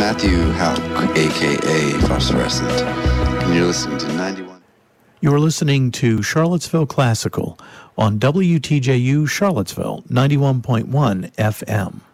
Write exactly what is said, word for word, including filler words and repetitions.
Matthew Hauk, a k a. Phosphorescent, and you're listening to ninety-one. You're listening to Charlottesville Classical on W T J U Charlottesville, ninety-one point one F M.